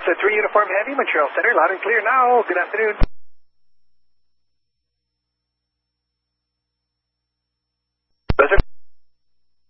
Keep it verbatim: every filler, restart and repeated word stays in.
It's a three Uniform Heavy, Montreal Center, loud and clear now. Good afternoon.